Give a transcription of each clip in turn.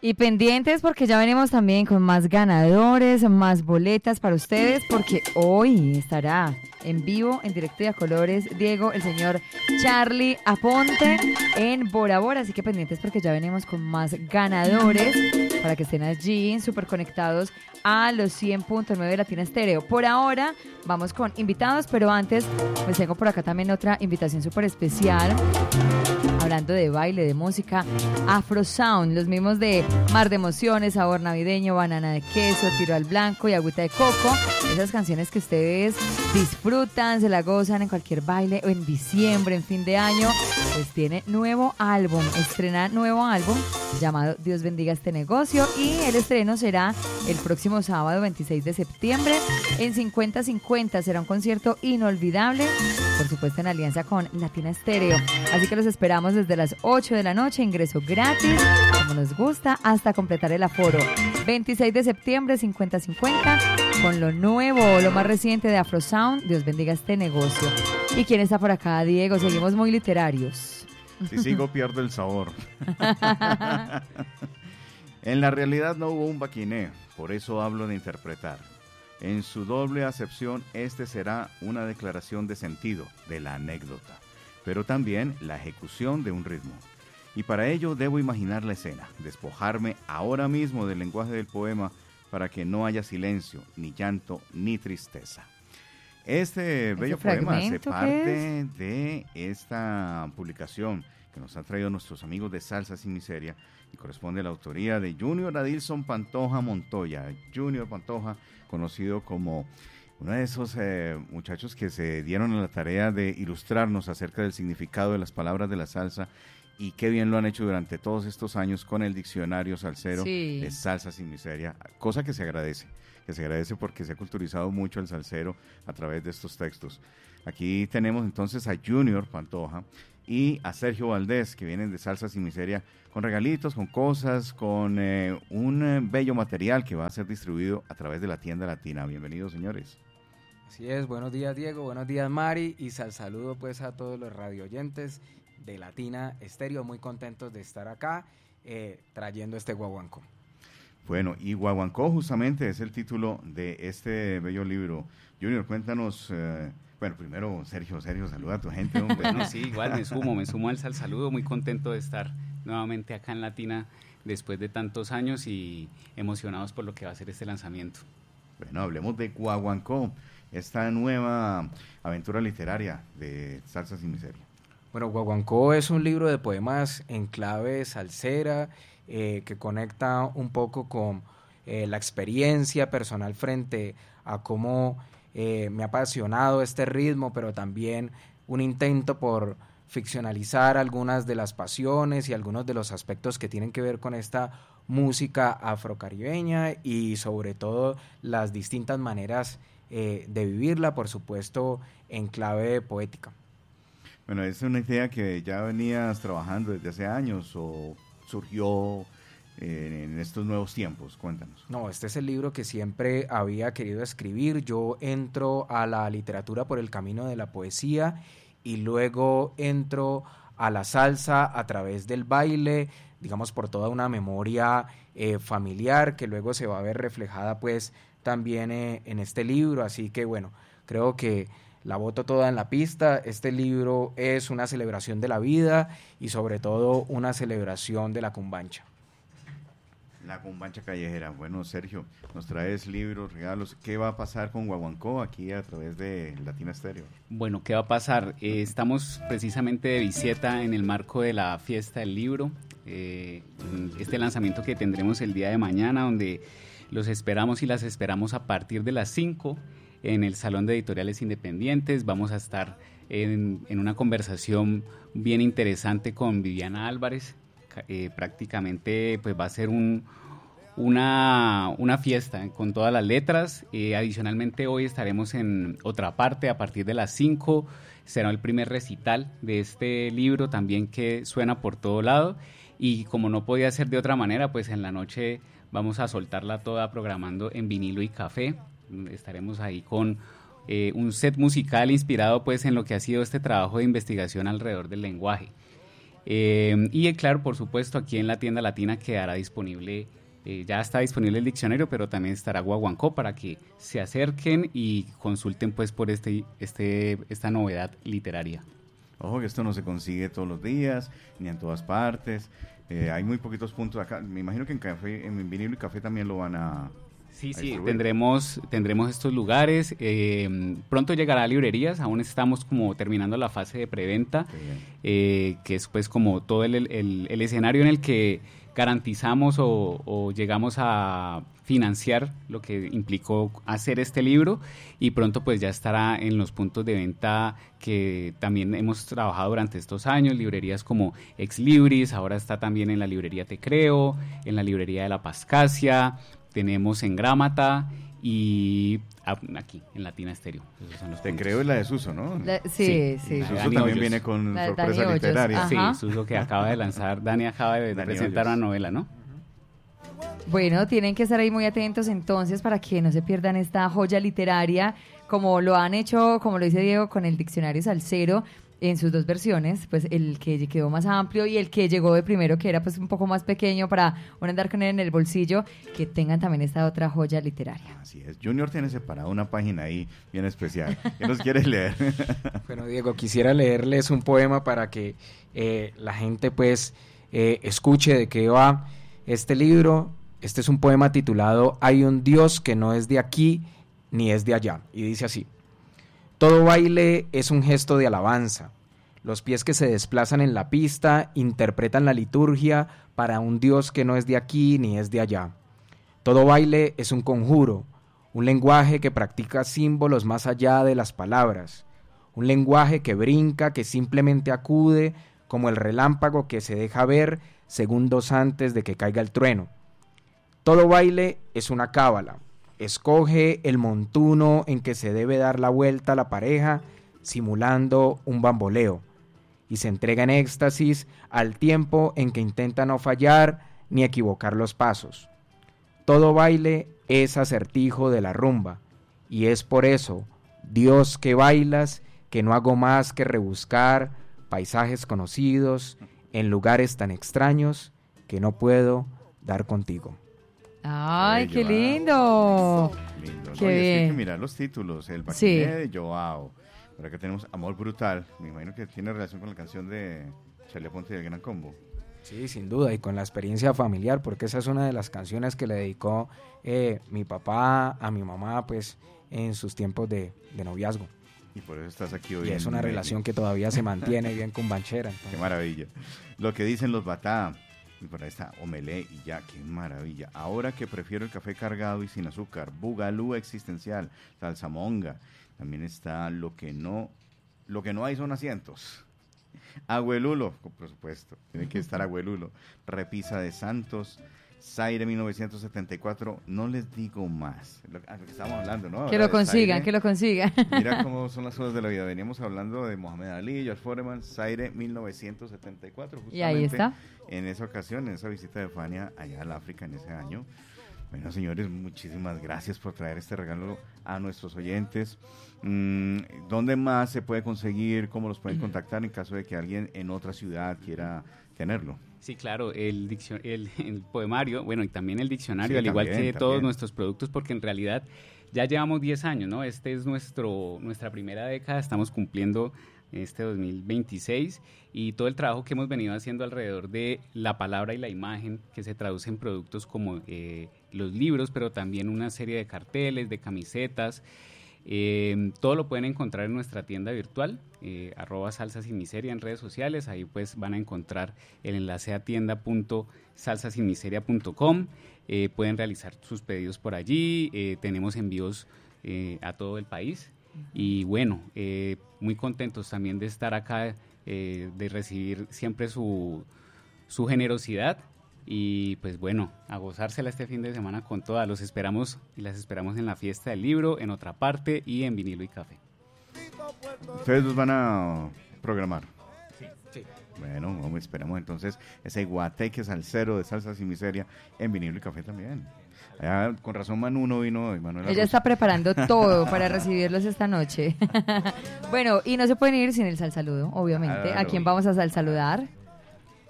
Y pendientes porque ya venimos también con más ganadores, más boletas para ustedes, porque hoy estará en vivo, en directo y a colores, Diego, el señor Charlie Aponte en Bora Bora. Así que pendientes porque ya venimos con más ganadores para que estén allí súper conectados a los 100.9 de Latina Estéreo. Por ahora vamos con invitados, pero antes pues tengo por acá también otra invitación súper especial. Hablando de baile, de música, Afro Sound, los mismos de Mar de Emociones, Sabor Navideño, Banana de Queso, Tiro al Blanco y Agüita de Coco. Esas canciones que ustedes disfrutan, se la gozan en cualquier baile o en diciembre, en fin de año. Pues tiene nuevo álbum, estrena nuevo álbum llamado Dios bendiga este negocio, y el estreno será el próximo sábado 26 de septiembre en 50-50. Será un concierto inolvidable, por supuesto en alianza con Latina Estéreo. Así que los esperamos desde las 8 de la noche, ingreso gratis, como nos gusta, hasta completar el aforo. 26 de septiembre, 50-50, con lo nuevo, lo más reciente de Afro Sound, Dios bendiga este negocio. ¿Y quién está por acá, Diego? Seguimos muy literarios. Si sigo, pierdo el sabor. En la realidad no hubo un baquiné, por eso hablo de interpretar. En su doble acepción, este será una declaración de sentido de la anécdota, pero también la ejecución de un ritmo. Y para ello debo imaginar la escena, despojarme ahora mismo del lenguaje del poema para que no haya silencio, ni llanto, ni tristeza. Este bello poema hace parte de esta publicación que nos han traído nuestros amigos de Salsa Sin Miseria y corresponde a la autoría de Junior Adilson Pantoja Montoya. Junior Pantoja, conocido como uno de esos muchachos que se dieron a la tarea de ilustrarnos acerca del significado de las palabras de la salsa, y qué bien lo han hecho durante todos estos años con el diccionario salsero de Salsa Sin Miseria, cosa que se agradece porque se ha culturizado mucho el salsero a través de estos textos. Aquí tenemos entonces a Junior Pantoja y a Sergio Valdés, que vienen de Salsa Sin Miseria, con regalitos, con cosas, con un bello material que va a ser distribuido a través de la tienda latina. Bienvenidos, señores. Así es, buenos días, Diego, buenos días, Mari, y saludo pues a todos los radioyentes de Latina Estéreo, muy contentos de estar acá trayendo este guaguancó. Bueno, y Guaguancó justamente es el título de este bello libro. Junior, cuéntanos, bueno, primero Sergio, saluda a tu gente, hombre. Bueno, sí, igual me sumo al saludo, muy contento de estar nuevamente acá en Latina después de tantos años y emocionados por lo que va a ser este lanzamiento. Bueno, hablemos de Guaguancó, esta nueva aventura literaria de Salsa Sin Miseria. Bueno, Guaguancó es un libro de poemas en clave salsera, que conecta un poco con la experiencia personal frente a cómo me ha apasionado este ritmo, pero también un intento por ficcionalizar algunas de las pasiones y algunos de los aspectos que tienen que ver con esta música afrocaribeña y sobre todo las distintas maneras de vivirla, por supuesto, en clave poética. Bueno, ¿es una idea que ya venías trabajando desde hace años o surgió en estos nuevos tiempos? Cuéntanos. No, este es el libro que siempre había querido escribir. Yo entro a la literatura por el camino de la poesía y luego entro a la salsa a través del baile, digamos por toda una memoria familiar que luego se va a ver reflejada pues también en este libro. Así que bueno, creo que la boto toda en la pista. Este libro es una celebración de la vida y sobre todo una celebración de la cumbancha. La cumbancha callejera. Bueno, Sergio, nos traes libros, regalos. ¿Qué va a pasar con Guaguancó aquí a través de Latina Estéreo? Bueno, ¿qué va a pasar? Estamos precisamente de visita en el marco de la fiesta del libro. Este lanzamiento que tendremos el día de mañana, donde los esperamos y las esperamos a partir de las 5 en el Salón de Editoriales Independientes. Vamos a estar en una conversación bien interesante con Viviana Álvarez. Prácticamente pues va a ser una fiesta con todas las letras. Adicionalmente hoy estaremos en otra parte a partir de las 5. Será el primer recital de este libro también que suena por todo lado. Y como no podía ser de otra manera, pues en la noche vamos a soltarla toda programando en vinilo y café. Estaremos ahí con un set musical inspirado pues en lo que ha sido este trabajo de investigación alrededor del lenguaje. Y claro, por supuesto, aquí en la tienda latina quedará disponible, ya está disponible el diccionario, pero también estará Guaguancó para que se acerquen y consulten pues por esta novedad literaria. Ojo que esto no se consigue todos los días, ni en todas partes. Hay muy poquitos puntos acá. Me imagino que en Vinilo y Café también lo van a... Sí, tendremos estos lugares. Pronto llegará a librerías, aún estamos como terminando la fase de preventa, que es pues como todo el escenario en el que garantizamos o llegamos a financiar lo que implicó hacer este libro, y pronto pues ya estará en los puntos de venta que también hemos trabajado durante estos años, librerías como Ex Libris, ahora está también en la librería Te Creo, en la librería de La Pascasia, tenemos en Grámata y aquí en Latina Estéreo. Te Creo es la de Suso, ¿no? Sí. Suso también viene con sorpresa literaria. Sí, Suso que acaba de lanzar, Dani acaba de presentar una novela, ¿no? Bueno, tienen que estar ahí muy atentos entonces para que no se pierdan esta joya literaria, como lo han hecho, como lo dice Diego, con el diccionario Salsero, en sus dos versiones, pues el que quedó más amplio y el que llegó de primero, que era pues un poco más pequeño para uno andar con él en el bolsillo, que tengan también esta otra joya literaria. Así es. Junior tiene separada una página ahí bien especial. ¿Qué nos quieres leer? Bueno, Diego, quisiera leerles un poema para que la gente pues escuche de qué va este libro. Este es un poema titulado Hay un Dios que no es de aquí ni es de allá, y dice así: todo baile es un gesto de alabanza. Los pies que se desplazan en la pista interpretan la liturgia para un Dios que no es de aquí ni es de allá. Todo baile es un conjuro, un lenguaje que practica símbolos más allá de las palabras, un lenguaje que brinca, que simplemente acude como el relámpago que se deja ver segundos antes de que caiga el trueno. Todo baile es una cábala. Escoge el montuno en que se debe dar la vuelta a la pareja, simulando un bamboleo, y se entrega en éxtasis al tiempo en que intenta no fallar ni equivocar los pasos. Todo baile es acertijo de la rumba, y es por eso, Dios que bailas, que no hago más que rebuscar paisajes conocidos en lugares tan extraños que no puedo dar contigo. ¡Ay, qué lindo! Lindo, Qué ¿no? Y bien. hay que mirar los títulos. El Baquiné de Joao. Por acá tenemos Amor Brutal. Me imagino que tiene relación con la canción de Charly Aponte y el Gran Combo. Sí, sin duda, y con la experiencia familiar, porque esa es una de las canciones que le dedicó mi papá a mi mamá, pues, en sus tiempos de noviazgo. Y por eso estás aquí hoy. Y es una relación que todavía se mantiene bien cumbanchera. Entonces. Qué maravilla. Lo que dicen los Batá. Y por ahí está Omelé y ya, qué maravilla. Ahora que prefiero el café cargado y sin azúcar, Bugalú existencial, salsamonga. También está lo que no hay son asientos. Abuelulo, por supuesto, tiene que estar Abuelulo. Repisa de Santos, Zaire 1974, no les digo más. Lo que estamos hablando, ¿no? Que lo consigan, que lo consigan. Mira cómo son las cosas de la vida. Veníamos hablando de Mohamed Ali, George Foreman, Zaire 1974. Justamente Y ahí está. En esa ocasión, en esa visita de Fania allá al África en ese año. Bueno, señores, muchísimas gracias por traer este regalo a nuestros oyentes. ¿Dónde más se puede conseguir? ¿Cómo los pueden contactar en caso de que alguien en otra ciudad quiera tenerlo? Sí, claro, el poemario, bueno, y también el diccionario, Sí, al igual también, que todos nuestros productos, porque en realidad ya llevamos 10 años, ¿no? Este es nuestra primera década, estamos cumpliendo este 2026, y todo el trabajo que hemos venido haciendo alrededor de la palabra y la imagen, que se traduce en productos como los libros, pero también una serie de carteles, de camisetas. Todo lo pueden encontrar en nuestra tienda virtual, @salsasinmiseria en redes sociales. Ahí pues van a encontrar el enlace a tienda.salsasinmiseria.com. Pueden realizar sus pedidos por allí. Tenemos envíos a todo el país. Y bueno, muy contentos también de estar acá, de recibir siempre su generosidad. Y pues bueno, a gozársela este fin de semana con todas. Los esperamos y las esperamos en la fiesta del libro, en otra parte y en Vinilo y Café. ¿Ustedes los van a programar? Sí. Bueno, esperamos entonces ese guateque salsero de Salsas y Miseria en Vinilo y Café también. Allá, con razón Manu no vino. Ella está preparando todo para recibirlos esta noche. Bueno, y no se pueden ir sin el salsaludo, obviamente. Claro. ¿A quién vamos a salsaludar?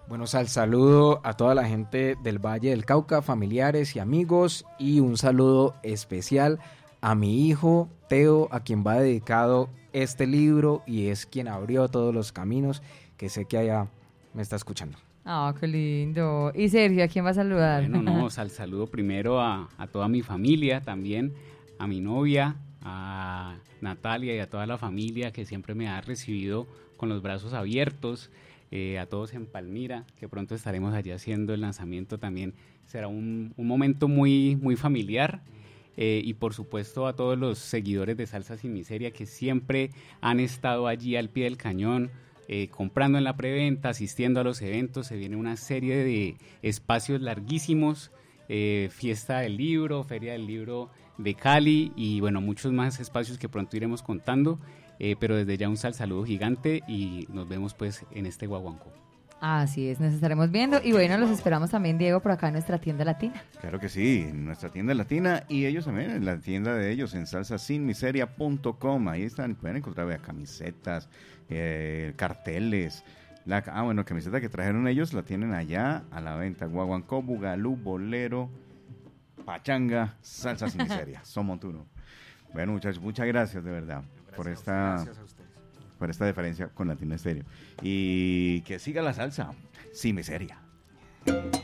Bueno, saludo a toda la gente del Valle del Cauca, familiares y amigos, y un saludo especial a mi hijo Teo, a quien va dedicado este libro y es quien abrió todos los caminos, que sé que allá me está escuchando. Ah, qué lindo. Y Sergio, ¿a quién va a saludar? Bueno, no, saludo primero a toda mi familia también, a mi novia, a Natalia y a toda la familia que siempre me ha recibido con los brazos abiertos, a todos en Palmira, que pronto estaremos allí haciendo el lanzamiento también. Será un momento muy, muy familiar. Y por supuesto a todos los seguidores de Salsa Sin Miseria que siempre han estado allí al pie del cañón, comprando en la preventa, asistiendo a los eventos. Se viene una serie de espacios larguísimos, fiesta del libro, feria del libro de Cali y bueno, muchos más espacios que pronto iremos contando, pero desde ya un saludo gigante y nos vemos pues en este guaguancó. Así es, nos estaremos viendo y bueno, los esperamos también, Diego, por acá en nuestra tienda latina. Claro que sí, en nuestra tienda latina y ellos también en la tienda de ellos en salsasinmiseria.com. Ahí están, pueden encontrar camisetas, carteles. Camiseta que trajeron ellos la tienen allá a la venta. Guaguancó, Bugalú, Bolero, Pachanga, Salsa Sin Miseria. Son montuno. Bueno, muchachos, muchas gracias de verdad Gracias por esta diferencia con Latina Estéreo. Y que siga la salsa sin miseria.